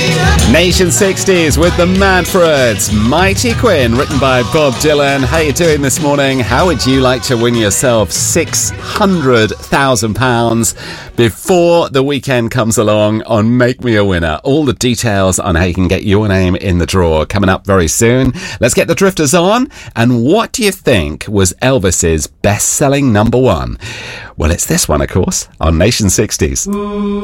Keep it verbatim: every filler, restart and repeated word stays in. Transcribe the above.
Nation sixties with the Manfreds, Mighty Quinn, written by Bob Dylan. How you doing this morning? How would you like to win yourself six hundred thousand pounds before the weekend comes along on Make Me a Winner? All the details on how you can get your name in the draw coming up very soon. Let's get the Drifters on. And what do you think was Elvis's best-selling number one? Well, it's this one, of course, on Nation sixties.